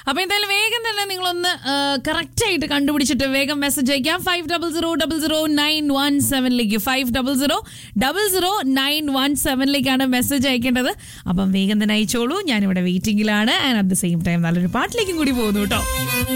അപ്പൊ എന്തായാലും വേഗം തന്നെ നിങ്ങളൊന്ന് കറക്റ്റ് ആയിട്ട് കണ്ടുപിടിച്ചിട്ട് വേഗം മെസ്സേജ് അയക്കാം 50000917 50000917 മെസ്സേജ് അയക്കേണ്ടത്. അപ്പം വേഗം തന്നെ അയച്ചോളൂ. ഞാനിവിടെ വെയിറ്റിംഗിലാണ്. And at the same time നല്ലൊരു പാട്ടിലേക്കും കൂടി പോകുന്നു കേട്ടോ.